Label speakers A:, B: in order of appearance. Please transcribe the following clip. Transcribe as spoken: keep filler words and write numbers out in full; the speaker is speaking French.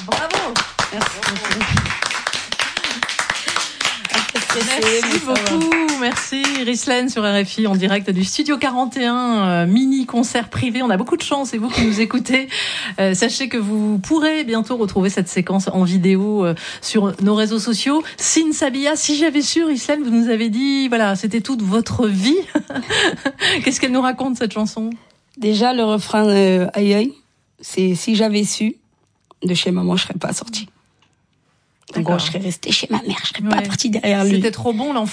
A: Bravo.
B: Merci.
A: Merci beaucoup, merci Rislaine sur R F I en direct du Studio quarante et un, euh, mini concert privé. On a beaucoup de chance et vous qui nous écoutez, euh, sachez que vous pourrez bientôt retrouver cette séquence en vidéo euh, sur nos réseaux sociaux. Sin Sabia, si j'avais su, Rislaine, vous nous avez dit, voilà, c'était toute votre vie. Qu'est-ce qu'elle nous raconte cette chanson?
B: Déjà le refrain euh, aïe aïe, c'est si j'avais su, de chez maman je serais pas sortie. En gros, je serais restée chez ma mère, je serais
A: Ouais.
B: pas partie derrière lui.
A: C'était trop bon l'enfant.